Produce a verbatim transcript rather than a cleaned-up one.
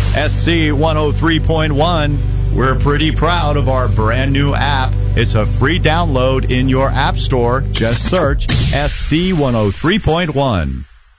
S C one oh three point one. We're pretty proud of our brand new app. It's a free download in your app store. Just search S C one oh three point one.